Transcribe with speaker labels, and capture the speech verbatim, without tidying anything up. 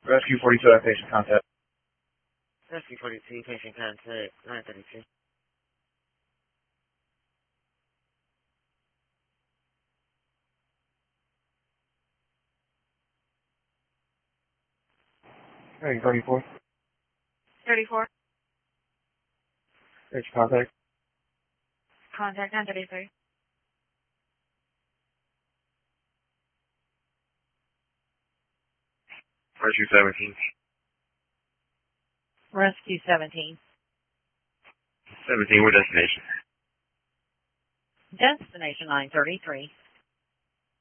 Speaker 1: Rescue forty-two, I have patient contact.
Speaker 2: Rescue forty-two, patient contact, nine thirty-two.
Speaker 1: Hey, thirty-four.
Speaker 3: thirty-four.
Speaker 1: Patient contact.
Speaker 3: Contact nine thirty-three.
Speaker 2: Rescue seventeen.
Speaker 3: Rescue seventeen.
Speaker 2: seventeen, what destination?
Speaker 3: Destination nine thirty-three.